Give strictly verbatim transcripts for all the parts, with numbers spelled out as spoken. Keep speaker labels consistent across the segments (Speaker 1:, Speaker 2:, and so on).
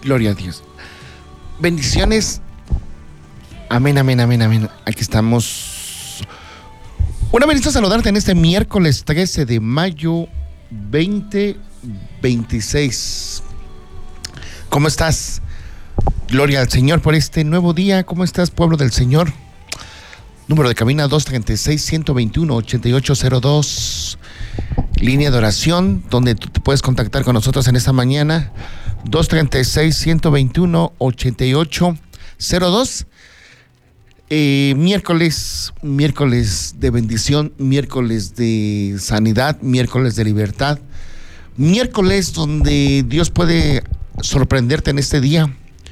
Speaker 1: Gloria a Dios. Bendiciones. Amén, amén, amén, amén. Aquí estamos. Una bendición saludarte en este miércoles trece de mayo veinte veintiséis. ¿Cómo estás? Gloria al Señor por este nuevo día. ¿Cómo estás, pueblo del Señor? Número de cabina dos treinta y seis, ciento veintiuno, ochenta y ocho cero dos. Línea de oración donde tú te puedes contactar con nosotros en esta mañana. dos treinta y seis, ciento veintiuno, ochenta y ocho cero dos. Eh, miércoles, miércoles de bendición, miércoles de sanidad, miércoles de libertad, miércoles donde Dios puede sorprenderte en este día.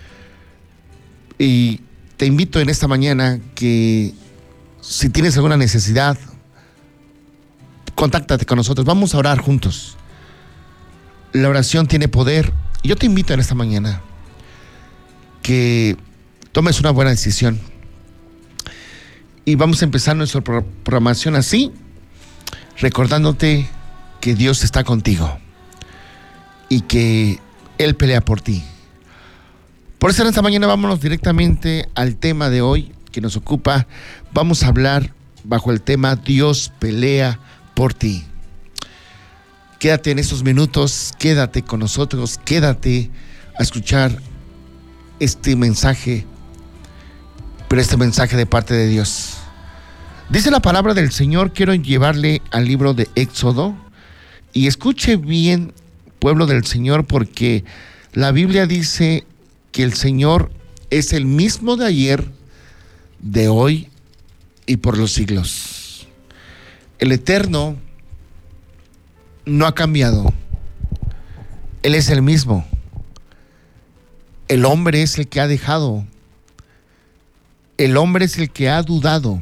Speaker 1: Y te invito en esta mañana que si tienes alguna necesidad, contáctate con nosotros. Vamos a orar juntos. La oración tiene poder. Y yo te invito en esta mañana que tomes una buena decisión. Y vamos a empezar nuestra programación así, recordándote que Dios está contigo y que Él pelea por ti. Por eso en esta mañana vámonos directamente al tema de hoy que nos ocupa. Vamos a hablar bajo el tema Dios pelea por ti. Quédate en estos minutos, quédate con nosotros, quédate a escuchar este mensaje, pero este mensaje de parte de Dios. Dice la palabra del Señor, quiero llevarle al libro de Éxodo, y escuche bien, pueblo del Señor, porque la Biblia dice que el Señor es el mismo de ayer, de hoy y por los siglos. El Eterno no ha cambiado. Él es el mismo. El hombre es el que ha dejado. El hombre es el que ha dudado.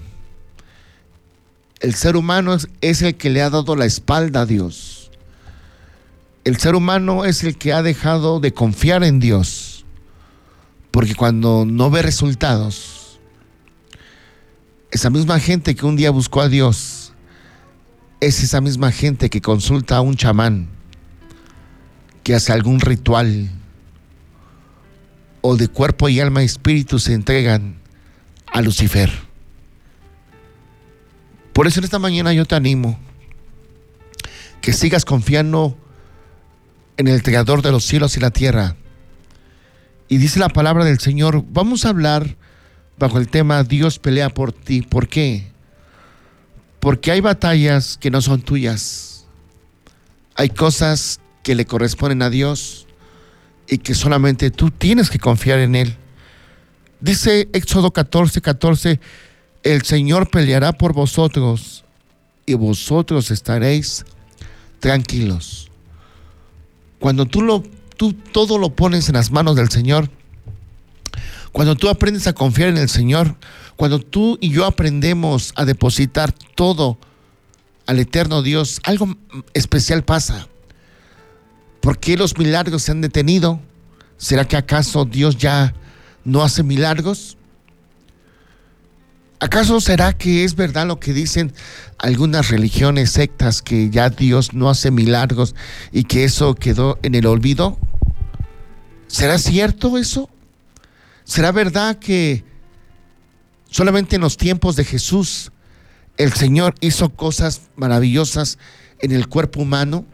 Speaker 1: El ser humano es, es el que le ha dado la espalda a Dios. El ser humano es el que ha dejado de confiar en Dios. Porque cuando no ve resultados, esa misma gente que un día buscó a Dios, es esa misma gente que consulta a un chamán, que hace algún ritual, o de cuerpo y alma y espíritu se entregan a Lucifer. Por eso en esta mañana yo te animo que sigas confiando en el Creador de los cielos y la tierra. Y dice la palabra del Señor, vamos a hablar bajo el tema Dios pelea por ti. ¿Por qué? Porque hay batallas que no son tuyas. Hay cosas que le corresponden a Dios y que solamente tú tienes que confiar en Él. Dice Éxodo catorce, catorce, el Señor peleará por vosotros y vosotros estaréis tranquilos. Cuando tú, lo, tú todo lo pones en las manos del Señor, cuando tú aprendes a confiar en el Señor, cuando tú y yo aprendemos a depositar todo al eterno Dios, algo especial pasa. ¿Por qué los milagros se han detenido? ¿Será que acaso Dios ya no hace milagros? ¿Acaso será que es verdad lo que dicen algunas religiones, sectas, que ya Dios no hace milagros y que eso quedó en el olvido? ¿Será cierto eso? ¿Será verdad que solamente en los tiempos de Jesús el Señor hizo cosas maravillosas en el cuerpo humano?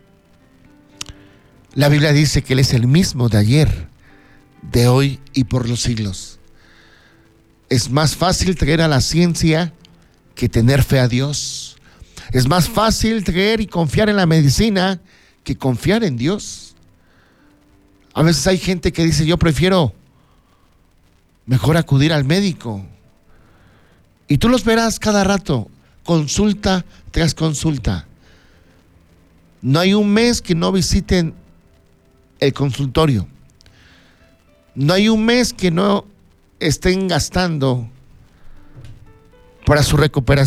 Speaker 1: La Biblia dice que Él es el mismo de ayer, de hoy y por los siglos. Es más fácil creer a la ciencia que tener fe a Dios. Es más fácil creer y confiar en la medicina que confiar en Dios. A veces hay gente que dice, yo prefiero mejor acudir al médico. Y tú los verás cada rato, consulta tras consulta. No hay un mes que no visiten el consultorio. No hay un mes que no estén gastando para su recuperación.